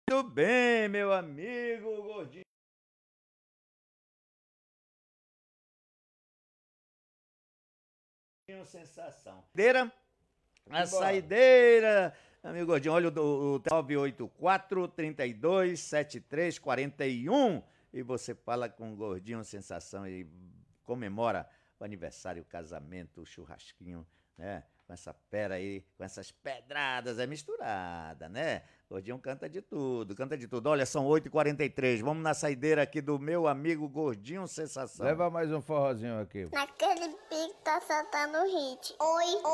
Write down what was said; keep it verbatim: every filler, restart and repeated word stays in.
Tudo bem, meu amigo gordinho. Sensação. Saideira, a Simbora. saideira, amigo gordinho, olha o, o nove oito quatro, trinta e dois, setenta e três, quarenta e um e você fala com o gordinho sensação e comemora o aniversário, o casamento, o churrasquinho, né? Com essa pera aí, com essas pedradas, é misturada, né? Gordinho canta de tudo, canta de tudo. Olha, são oito e quarenta e três, vamos na saideira aqui do meu amigo Gordinho Sensação. Leva mais um forrozinho aqui. Naquele pique tá soltando o hit. Oi, oi.